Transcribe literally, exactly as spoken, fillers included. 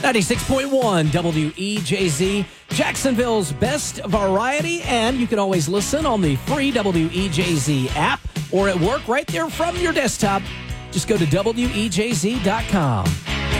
ninety-six point one W E J Z, Jacksonville's best variety, and you can always listen on the free W E J Z app or at work right there from your desktop. Just go to W E J Z dot com.